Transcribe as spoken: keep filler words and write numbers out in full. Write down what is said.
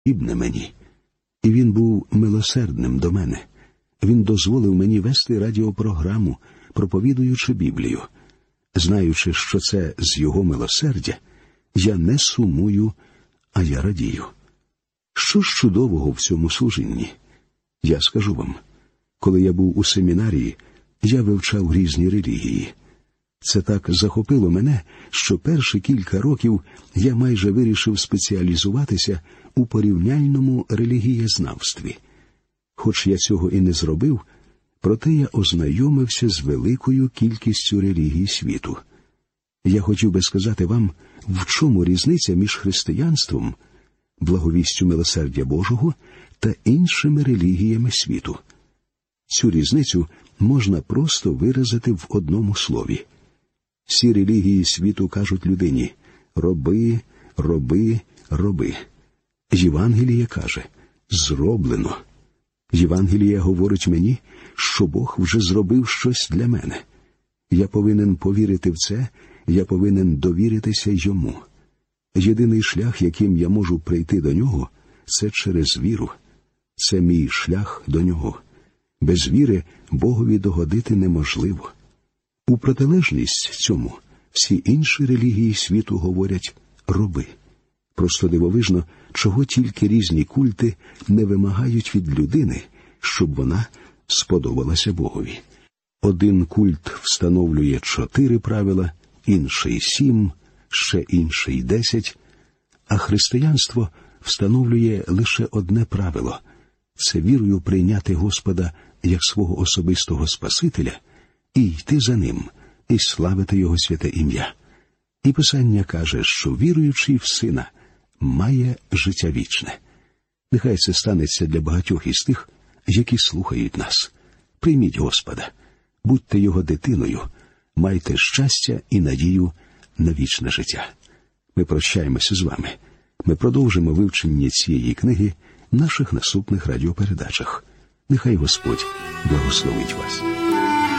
потрібне мені. І він був милосердним до мене. Він дозволив мені вести радіопрограму, проповідуючи Біблію. Знаючи, що це з його милосердя, я не сумую, а я радію. Що ж чудового в цьому служінні? Я скажу вам, коли я був у семінарії, я вивчав різні релігії. Це так захопило мене, що перші кілька років я майже вирішив спеціалізуватися у порівняльному релігієзнавстві. Хоч я цього і не зробив, проте я ознайомився з великою кількістю релігій світу. Я хотів би сказати вам, в чому різниця між християнством, благовістю милосердя Божого та іншими релігіями світу. Цю різницю можна просто виразити в одному слові. Всі релігії світу кажуть людині «роби, роби, роби». Євангеліє каже «зроблено». Євангеліє говорить мені, що Бог вже зробив щось для мене. Я повинен повірити в це, я повинен довіритися йому. Єдиний шлях, яким я можу прийти до нього, це через віру. Це мій шлях до нього. Без віри Богові догодити неможливо. У протилежність цьому всі інші релігії світу говорять «роби». Просто дивовижно, чого тільки різні культи не вимагають від людини, щоб вона сподобалася Богові. Один культ встановлює чотири правила, інший сім, ще інший десять, а християнство встановлює лише одне правило – це вірою прийняти Господа як свого особистого Спасителя і йти за Ним, і славити Його святе ім'я. І Писання каже, що віруючий в Сина має життя вічне. Нехай це станеться для багатьох із тих, які слухають нас. Прийміть Господа, будьте Його дитиною, майте щастя і надію на вічне життя. Ми прощаємося з вами. Ми продовжимо вивчення цієї книги в наших наступних радіопередачах. Нехай Господь благословить вас.